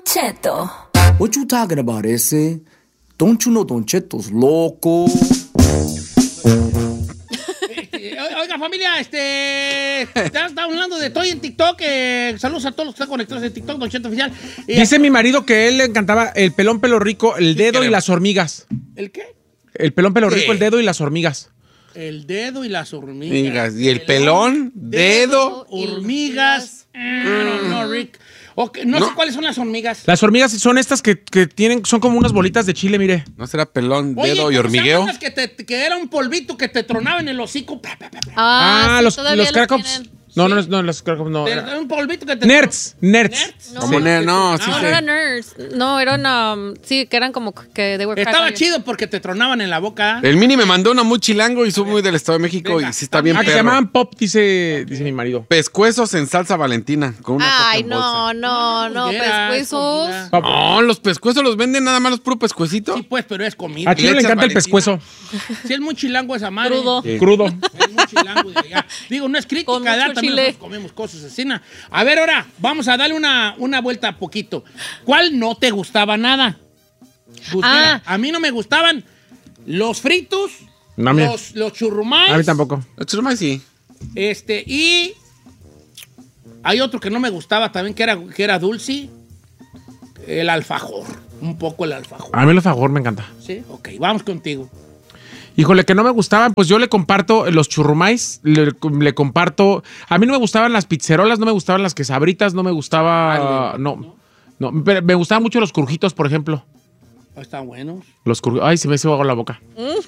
Cheto. What you talking about, ese? Don't you know Don Cheto's loco? Oiga, familia, ya está hablando de estoy en TikTok. Saludos a todos los que están conectados en TikTok, Don Cheto Oficial. Dice mi marido que a él le encantaba el pelón pelo rico, el dedo y las hormigas. ¿El qué? El pelón pelo rico, el dedo y las hormigas. El dedo y las hormigas. Y el pelón, dedo, hormigas. No, Rick. Okay, no sé cuáles son las hormigas. Las hormigas son estas que tienen, son como unas bolitas de chile, mire. ¿No será pelón, Oye, dedo y hormigueo? Que era un polvito que te tronaba en el hocico. Sí, los Crackpops. tienen. No, los Crackpops no. Era un polvito que te... Nerds. No. Como nerds, no, sí. No eran nerds. No, eran, sí, que eran como que they were Estaba crackers. chido porque te tronaban en la boca. El Mini me mandó una muy chilango y soy muy del Estado de México. Venga. Y sí está bien Que se perro. llamaban pop, dice mi marido. Pescuezos en salsa valentina. Con una coca Ay, en bolsa. no, pescuezos. Pop. No, los pescuezos los venden nada más los puro pescuecitos. Sí, pues, pero es comida. A Chino le Leche encanta el Valentina. pescuezo. Sí, es muy chilango esa madre. Crudo. Sí. Crudo. Es muy chilango de allá. Digo, no es crítica, Con mucho también chile. nosotros comemos cosas así. A ver, ahora, vamos a darle una vuelta a poquito. ¿Cuál no te gustaba nada? Pues mira, a mí no me gustaban los fritos, No, a mí, los churrumais. a mí tampoco. Los churrumais sí. Y hay otro que no me gustaba también, que era dulce. El alfajor. Un poco el alfajor. A mí el alfajor me encanta. Sí, ok, vamos contigo. Híjole, que no me gustaban, pues yo le comparto los churrumais, le comparto... A mí no me gustaban las pizzerolas, no me gustaban las quesabritas, no me gustaba... No, pero me gustaban mucho los crujitos, por ejemplo. Están buenos. Los crujitos... Ay, se me hizo agua la boca.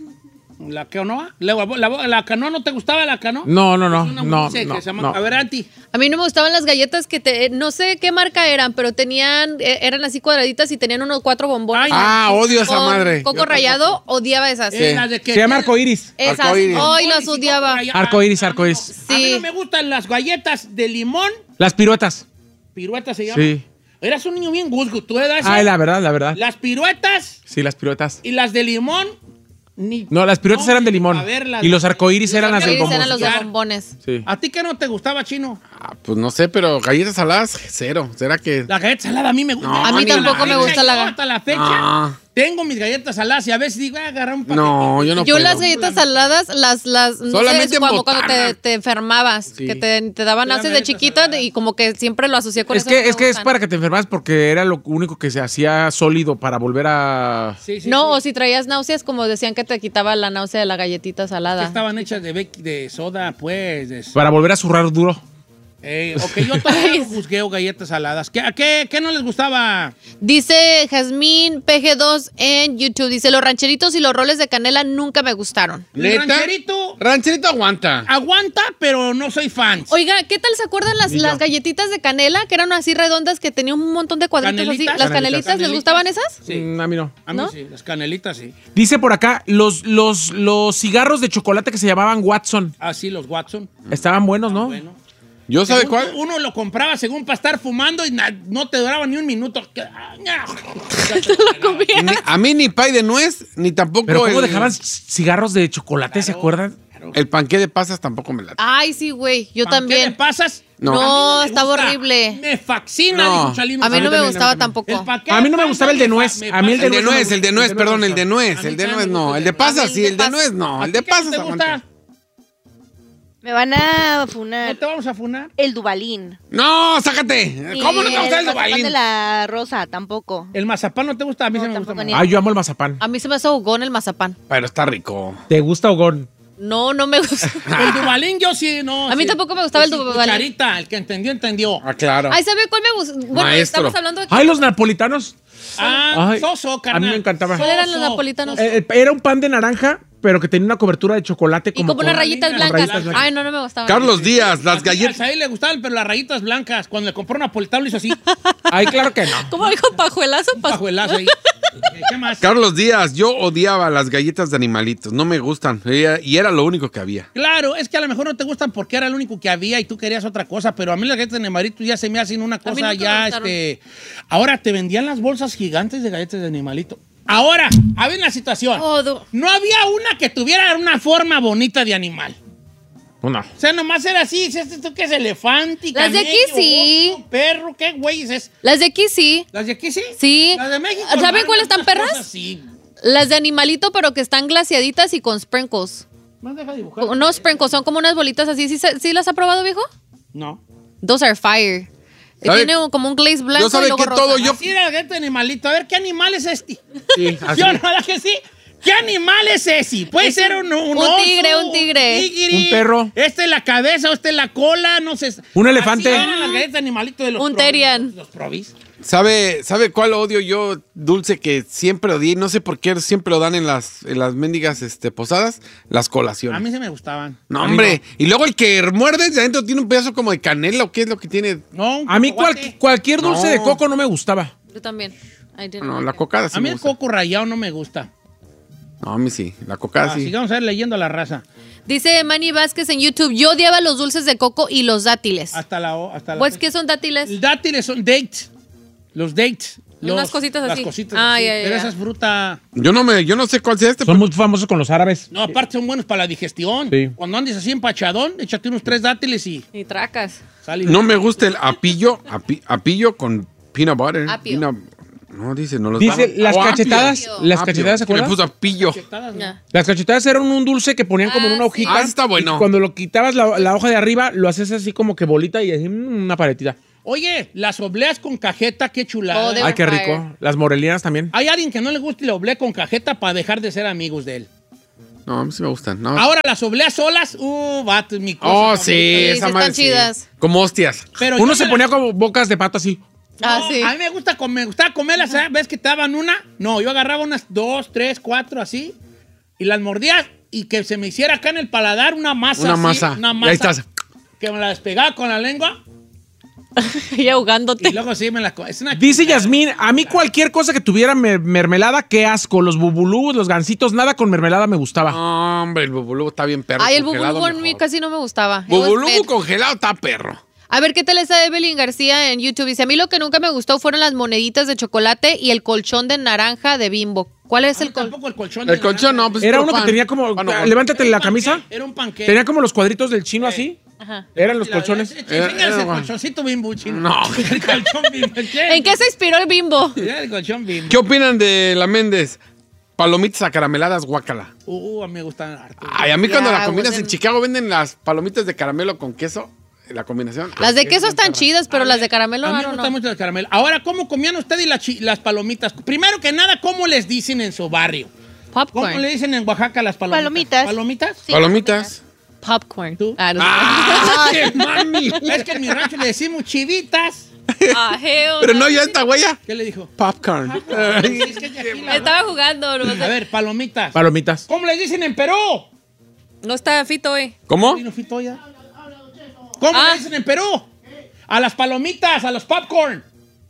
¿La canoa? ¿La canoa no te gustaba la canoa? No, Es una dulce que se llama... A ver, Anti. A mí no me gustaban las galletas que no sé qué marca eran, pero eran así cuadraditas y tenían unos 4 bombones. Odio esa madre. Coco rallado, odiaba esas. Las de que Se llama arcoíris. Esas, Arcoíris. hoy las odiaba. Arcoíris. A mí Sí. no me gustan las galletas de limón. Las piruetas. Piruetas se llaman. Sí. Eras un niño bien guzgo. ¿Tú eras? Ay, la verdad. Las piruetas Sí, las piruetas. y las de limón. No, las piruetas eran de limón. A ver, Y los arcoíris eran las del Arcoíris eran los de bombón. bombones. Sí. ¿A ti qué no te gustaba, Chino? Pues no sé, pero galletas saladas, cero. ¿Será que...? La galleta salada a mí me gusta. No, A mí tampoco me gusta la Hasta la fecha No. tengo mis galletas saladas y a veces digo, agarrar un paquete. No, yo no Yo puedo. las galletas saladas, no Solamente sé, en cuando botana. te enfermabas, Sí. que te daban Eran náuseas de galletas chiquita saladas. y como que siempre lo asocié con Es eso. que es para que te enfermas porque era lo único que se hacía sólido para volver a... Sí, No, sí. o si traías náuseas, como decían que te quitaba la náusea de la galletita Que salada. estaban hechas de soda, pues. Para volver a zurrar duro. Ok, yo todavía juzgueo galletas saladas. ¿Qué no les gustaba? Dice Jazmín PG2 en YouTube, dice, los rancheritos y los roles de canela nunca me gustaron. El ¿Neta? rancherito aguanta. aguanta, pero no soy fan. Oiga, ¿qué tal se acuerdan las galletitas de canela que eran así redondas que tenían un montón de cuadritos así? Canelitas. ¿Las canelitas les gustaban esas? Sí. A mí no. A mí ¿No? sí, las canelitas sí. Dice por acá, los cigarros de chocolate que se llamaban Watson. Así los Watson. Estaban buenos, ¿no? Bueno. ¿Yo sabe Según cuál? Uno lo compraba según para estar fumando y no te duraba ni un minuto. A mí ni pay de nuez, ni tampoco Pero ¿cómo el, dejaban cigarros de chocolate, se acuerdan? el panqué de pasas tampoco me late. Ay, sí, güey, yo ¿Qué le también. pasas? No. No, A mí me estaba gusta. horrible. Me fascina, No. dijo Chalino. A mí no me también, gustaba a mí también. tampoco. A mí no me gustaba el de nuez. A mí El de nuez, el de nuez, perdón, el de nuez, A mí el de también nuez me no, gusta el de pasas sí, el de pasas. nuez no, el de pasas te gusta? aguanta. Me van a ¿No funar. te vamos a funar? El Dubalín. No, sácate. ¿Cómo no te gusta el mazapán Dubalín? de la rosa, tampoco. ¿El mazapán no te gusta? A mí No, sí me gusta tampoco más. ni- Ay, yo amo el mazapán. A mí se me hace ahogón el mazapán. Pero está rico. ¿Te gusta Ogón? No, no me gusta. El Dubalín yo sí, no. A mí sí. tampoco me gustaba el Sí, Dubalín. Cucharita, el que entendió, entendió. Ah, claro. Ay, ¿sabe cuál me gusta? Bueno, Maestro. estamos hablando de... Ay, los napolitanos. Ay, Soso, soso, carnal. a mí me encantaba. ¿Cuáles eran los napolitanos? Era un pan de naranja, pero que tenía una cobertura de chocolate Y como como unas con- rayitas con blancas. rayitas blancas. Ay, no, no me gustaban. Carlos Díaz, las galletas. galletas. A él le gustaban, pero las rayitas blancas. Cuando le compró un napolitano le hizo así, Ay, claro que no. ¿Cómo dijo pajuelazo? pajuelazo ahí. ¿Qué más? Carlos Díaz, yo odiaba las galletas de animalitos, no me gustan, y era lo único que había. Claro, es que a lo mejor no te gustan porque era lo único que había y tú querías otra cosa, pero a mí las galletas de animalitos ya se me hacen una mí cosa nunca ya, me gustaron. Ahora te vendían las bolsas gigantes de galletas de animalito. Ahora, había una situación. Todo. No había una que tuviera una forma bonita de animal. No. O sea, nomás era así. ¿Esto qué es? Elefante, Las de aquí camello, sí. oso, perro, ¿qué güeyes es? Las de aquí sí. ¿Las de aquí sí? Sí. Las de México. ¿Saben hermano, cuáles están unas perras? cosas así. Las de animalito, pero que están glaciaditas y con sprinkles. ¿Más deja dibujar? No sprinkles, son como unas bolitas así. ¿Sí las ha probado, viejo? No. Those are fire. ¿Sabe? Tiene como un glaze blanco Yo sabe y luego que rosa. todo yo... Así era el animalito. A ver, ¿qué animal es este? Sí, así. Yo no, ¿verdad que sí? ¿Qué animal es ese? Puede ser un oso, tigre, un tigre. tigre, Un perro. Esta es la cabeza, esta es la cola, no sé. Un elefante. Así eran las galletas de animalito de los Un Probis, Terian. Los Probis. ¿Sabe cuál odio yo, dulce, que siempre odié? No sé por qué siempre lo dan en las mendigas posadas. Las colaciones. A mí se me gustaban. No, hombre. Y luego el que muerdes de adentro tiene un pedazo como de canela, ¿o qué es lo que tiene? No, un A mí cacahuate. cualquier dulce No. de coco no me gustaba. Yo también. I didn't No, like la it. cocada sí A mí me el gusta. coco rallado no me gusta. No, a mí sí. La cocada sí. Sigamos a ver leyendo a la raza. Dice Manny Vázquez en YouTube, yo odiaba los dulces de coco y los dátiles. Hasta la... Pues, ¿qué son dátiles? Los dátiles son dates. Los dates. Unas cositas Las así. cositas Ah, así. ya, Pero ya. esa es fruta... Yo no sé cuál sea Son muy famosos con los árabes. No, aparte son buenos para la digestión. Sí. Cuando andes así empachadón, échate unos 3 dátiles y Y tracas. sale. No me gusta el apillo, apillo con peanut butter. Apio. No, dice, no los Dice, daban. las Oh, apio. cachetadas, las Apio. cachetadas, ¿se Que le acuerdan? puso apillo. Ya. Las cachetadas eran un dulce que ponían como en una Ah, hojita. sí. Ah, está bueno. Y cuando lo quitabas la hoja de arriba, lo haces así como que bolita y así, una paletita. Oye, las obleas con cajeta, qué chulada. Oh, de- Ay, qué fire. rico. Las morelianas también. Hay alguien que no le gusta la oblea con cajeta para dejar de ser amigos de él. No, a mí sí me gustan. No. Ahora, las obleas solas, vato, es mi cosa. Oh, favorita. sí, esa están madre sí. chidas. Como hostias. Pero Uno yo se me ponía como bocas de pato así. Ah, No, sí. A mí me gustaba comerlas, ¿sabes? ¿Ves que te daban una? No, yo agarraba unas 2, 3, 4 así y las mordía y que se me hiciera acá en el paladar una masa. Una así, masa. Una Y masa. ahí estás. Que me la despegaba con la lengua Y ahogándote. y luego sí me la... Es una Dice chulada. Yasmín, a mí cualquier cosa que tuviera mermelada, qué asco. Los bubulús, los gansitos, nada con mermelada me gustaba. No, hombre, el bubulubu está bien perro. Ay, el congelado bubulubu a mí mejor. casi no me gustaba. It was Bubulubu bad. congelado está perro. A ver, ¿qué tal está Evelyn García en YouTube? Dice, a mí lo que nunca me gustó fueron las moneditas de chocolate y el colchón de naranja de Bimbo. ¿Cuál es el colchón? Tampoco el colchón. El de colchón naranja. no, pues Era puro uno que pan. tenía como, Pan o pan. levántate Era la un camisa, panqué, Era un panqué. tenía como los cuadritos del chino así. Ajá. Eran los colchones. Enséñales el Era- colchoncito Bimbo, chino. No. El colchón Bimbo. ¿En qué se inspiró el Bimbo? El colchón Bimbo. ¿Qué opinan de la Méndez? Palomitas acarameladas, guácala. A mí me gustan harto. Ay, a mí cuando Ya, la combinas pues, en Chicago venden las palomitas de caramelo con queso. La combinación. Las de queso están chidas, pero las de caramelo A mí me no. gusta mucho el caramelo. Ahora, ¿cómo comían ustedes las palomitas? Primero que nada, ¿cómo les dicen en su barrio? ¿Cómo Popcorn. le dicen en Oaxaca las palomitas? Palomitas. ¿Palomitas? Sí, Palomitas. Popcorn. ¿Tú? Ah, no sé. ¡Ay, mami! Es que en mi rancho le decimos chivitas. Ah, hell Pero no. no, ya esta huella. ¿Qué le dijo? Popcorn. Sí, es que de aquí la- Estaba jugando. No, A ver, palomitas. Palomitas. ¿Cómo les dicen en Perú? no está Fito hoy. ¿Cómo? ¿Vino Fito ya? ¿Cómo Ah. le dicen en Perú? A las palomitas, a los popcorn.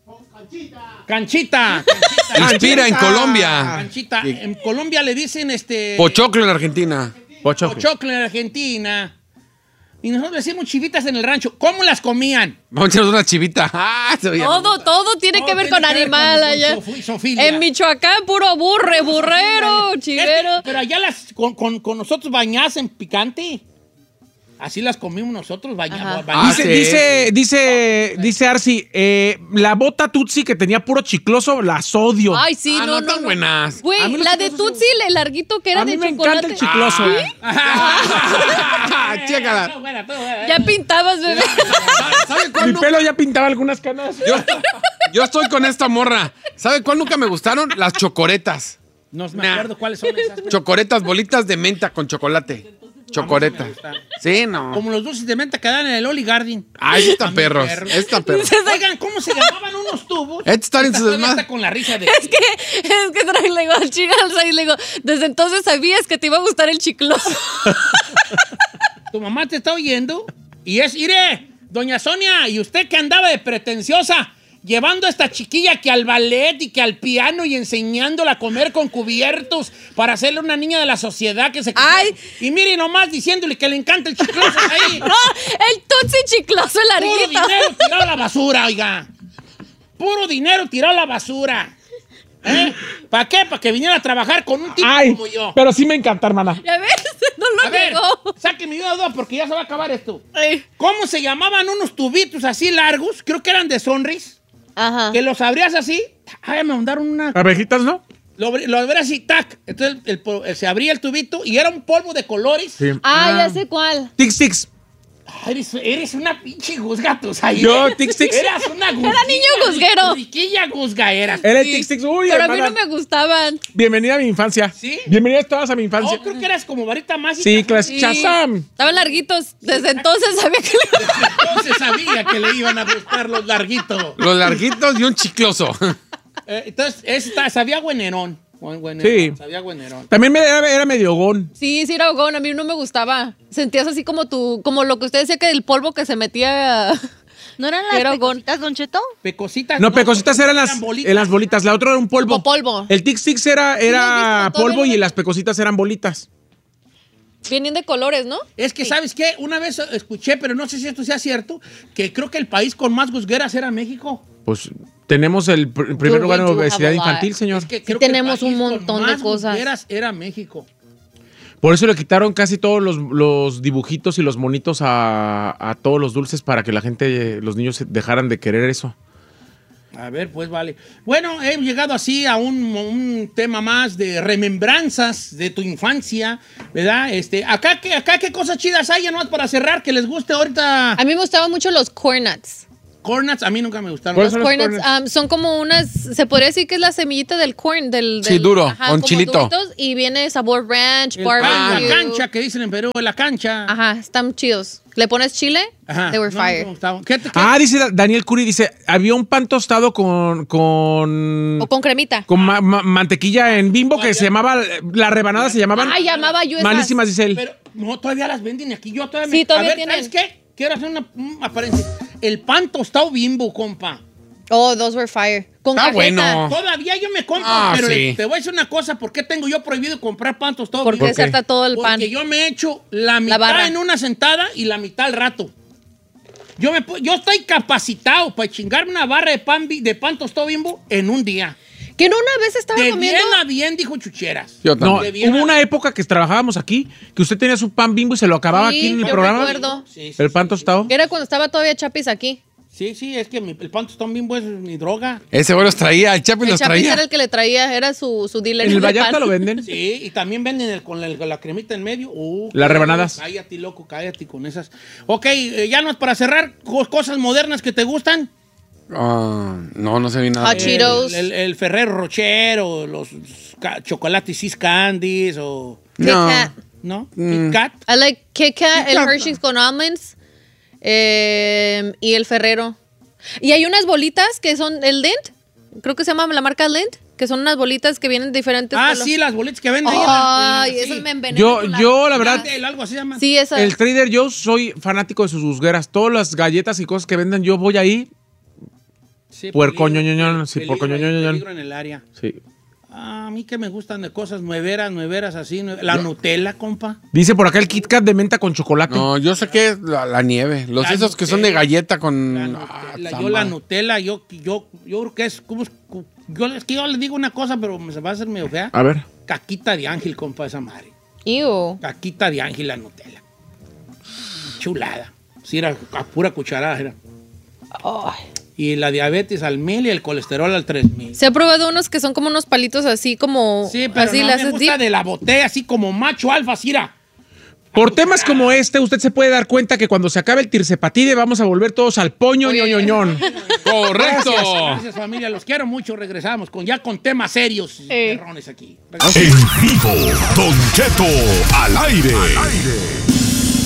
Canchita. Inspira en Colombia. Canchita. En Colombia le dicen Pochoclo en Argentina. pochoclo en Argentina. Y nosotros le decimos chivitas en el rancho. ¿Cómo las comían? Vamos a echarnos una chivita. Ah, se oye. Todo tiene que ver con animal allá. Sofilia. En Michoacán, puro burrero, chivero. Pero allá con nosotros bañadas en picante. Así las comimos nosotros, Ajá. Ah, Dice, sí. dice Arci, la bota Tutsi que tenía puro chicloso, las odio. Ay, sí, Ah, no, tan buenas. Güey, A mí los la de chiclosos Tutsi, el larguito que era A mí de me chocolate. encanta el chicloso. Chécala. Ya pintabas, bebé. ¿Sabe Mi cuál no? pelo ya pintaba algunas canas. Yo estoy con esta morra. ¿Sabe cuál nunca me gustaron? Las chocoretas. No me acuerdo cuáles son esas. Chocoretas, bolitas de menta con chocolate. Chocoreta. me gusta. Sí, no. Como los dulces de menta que dan en el Oli Garden. Ay, están También perros. perros. Están perros. Oigan, ¿cómo se llamaban unos tubos? Este está en su Todavía desmadre. está con la risa de... Es que trae, le digo, al chica al seis, le digo, desde entonces sabías que te iba a gustar el chicloso. Tu mamá te está oyendo y iré, doña Sonia, y usted que andaba de pretenciosa, llevando a esta chiquilla que al ballet y que al piano y enseñándola a comer con cubiertos para hacerle una niña de la sociedad que se... Ay. Y mire nomás diciéndole que le encanta el chicloso ahí. No, el Tutsi chicloso, el Puro larguito. dinero tirado a la basura, oiga. Puro dinero tirado a la basura. ¿Eh? ¿Para qué? Para que viniera a trabajar con un tipo Ay, como yo. pero sí me encanta, hermana. Ya ves, no lo A ver, llegó. sáquenme mi duda porque ya se va a acabar esto. Ay. ¿Cómo se llamaban unos tubitos así largos? Creo que eran de Sonris. Ajá. Que los abrías así. Ay, me mandaron una... Abejitas, ¿no? Lo abrías así, tac. Entonces se abría el tubito y era un polvo de colores. Sí. Ya sé cuál. Tic-Tics. Eres una pinche guzga, tú sabes. Yo, Tic-Tics. Eras una guzga. Era niño guzguero. Riquilla guzga eras. Era el Tic-Tics. Uy, Pero a mí hermana. no me gustaban. Bienvenida a mi infancia. ¿Sí? Bienvenidas todas a mi infancia. No, creo que eras como varita mágica. Sí, clase. Sí. Shazam. Estaban larguitos. Desde entonces sabía que Entonces sabía que le iban a gustar los larguitos. Los larguitos y un chicloso. Entonces, sabía güenerón. Sí. Sabía güenerón. También era medio gón. Sí, era hogón. A mí no me gustaba. Sentías así como como lo que usted decía que el polvo que se metía. ¿No eran Era las hogón. pecositas, Don Cheto? Pecositas. No, pecositas eran bolitas. en las bolitas. La otra era un polvo. Como polvo. El Tic-Tics era ¿Sí lo has visto? polvo Todavía y lo- las pecositas eran bolitas. Vienen de colores, ¿no? Es que, ¿sabes qué? Una vez escuché, pero no sé si esto sea cierto, que creo que el país con más guzgueras era México. Pues tenemos el primer We lugar en do have obesidad a lot. infantil, señor. Es que Sí creo que el tenemos país un con montón de más cosas. guzgueras era México. Por eso le quitaron casi todos los dibujitos y los monitos a todos los dulces para que la gente, los niños dejaran de querer eso. A ver, pues vale. Bueno, hemos llegado así a un tema más de remembranzas de tu infancia, ¿verdad? Acá qué cosas chidas hay, ya nomás para cerrar, que les guste ahorita. A mí me gustaban mucho los corn nuts. Corn nuts, a mí nunca me gustaron. ¿Cuáles son los Corn corn nuts, nuts? son como unas, se podría decir que es la semillita del corn, Sí, duro, con como chilito. duritos, y viene sabor ranch, El barbecue. la cancha, que dicen en Perú, la cancha. Ajá, están chidos. ¿Le pones chile? Ajá. They were No, no me fire. gustaban. ¿Qué? Dice Daniel Curi, dice, había un pan tostado con O con cremita. mantequilla en Bimbo que se llamaba, la rebanada se llamaban Llamaba yo esas. malísimas, dice él. Pero no, todavía las venden aquí. Yo todavía Sí, todavía A ver, ¿sabes tienen. qué? Quiero hacer una apariencia. El pan tostado Bimbo, compa. Oh, those were fire. Con Está cajeta. bueno. Todavía yo me compro, pero sí. te voy a decir una cosa. ¿Por qué tengo yo prohibido comprar pan tostado Porque Bimbo? se harta todo el pan. Porque yo me echo la mitad barra. en una sentada y la mitad al rato. Yo estoy capacitado para chingarme una barra de pan tostado Bimbo en un día. Que no una vez estaba De comiendo. bien a bien, dijo Chucheras. Yo No, también. de bien hubo a- una época que trabajábamos aquí, que usted tenía su pan Bimbo y se lo acababa Sí, aquí en el yo programa. recuerdo. Sí, sí, El pan sí, tostado. Que era cuando estaba todavía Chapis aquí. Sí, es que el pan tostado Bimbo es mi droga. Ese güey los traía, el Chapi El los Chapis traía. era el que le traía, era su dealer En el de Vallarta pan. lo venden. Sí, y también venden con la cremita en medio. Las rebanadas. Cállate, loco, cállate con esas. Ok, ya no es para cerrar. Cosas modernas que te gustan. No sé bien nada. Hot Cheetos. El Ferrero Rocher o los chocolates Sis Candies o... Kit No. Kat. ¿No? Kit Kat. I like Kit Kat, el Kat. Hershey's con almonds y el Ferrero. Y hay unas bolitas que son el Lindt, creo que se llama la marca Lindt, que son unas bolitas que vienen de diferentes colores. Sí, las bolitas que venden ahí. Ay, sí. esas me envenenan. Yo, la verdad, Algo así se llama. Sí, esas. el Trader Joe's soy fanático de sus guzgueras. Todas las galletas y cosas que venden, yo voy ahí. Sí, Puercoñoñoñón, sí, peligro, puercoñoñoñón. peligro en el área. Sí. A mí que me gustan de cosas nueveras así. La Nutella, compa. Dice por acá el Kit Kat de menta con chocolate. No, yo sé que es la nieve. Los La esos que son de Nutella. galleta con... La Nutella, yo la Nutella, yo creo que es como... Es que yo les digo una cosa, pero se va a hacer medio fea. A ver. Caquita de ángel, compa, esa madre. Ew. Caquita de ángel, la Nutella. Chulada. Sí, era a pura cucharada. Era. Y la diabetes al 1000 y el colesterol al 3000. Se ha probado unos que son como unos palitos así como... Sí, pero así no las me haces gusta dip. de la botella, así como macho alfa, Cira. Por temas como este, usted se puede dar cuenta que cuando se acabe el tircepatide vamos a volver todos al poño ñoñoñón. ¡Correcto! Gracias, familia. Los quiero mucho. Regresamos con temas serios y perrones aquí. En vivo, Don Cheto al aire.